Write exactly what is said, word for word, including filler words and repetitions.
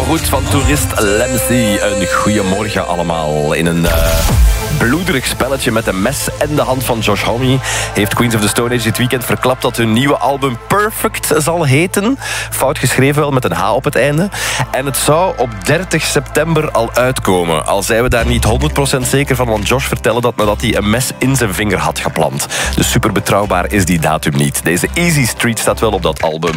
goed van toerist Lemsy. Een goeiemorgen allemaal. In een uh, bloederig spelletje met een mes en de hand van Josh Homme heeft Queens of the Stone Age dit weekend verklapt dat hun nieuwe album Perfect zal heten. Fout geschreven wel, met een H op het einde. En het zou op dertig september al uitkomen. Al zijn we daar niet honderd procent zeker van, want Josh vertelde dat nadat hij een mes in zijn vinger had geplant. Dus super betrouwbaar is die datum niet. Deze Easy Street staat wel op dat album.